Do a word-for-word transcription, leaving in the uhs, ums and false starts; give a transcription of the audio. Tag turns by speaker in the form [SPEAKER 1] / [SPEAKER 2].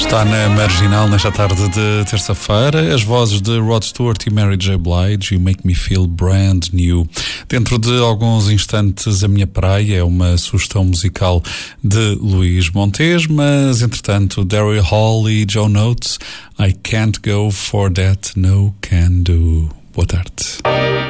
[SPEAKER 1] Está na Marginal nesta tarde de terça-feira. As vozes de Rod Stewart e Mary J. Blige, You Make Me Feel Brand New. Dentro de alguns instantes, A Minha Praia é uma sugestão musical de Luís Montes, mas entretanto Daryl Hall e Joe Notes, I Can't Go For That No Can Do. Boa tarde.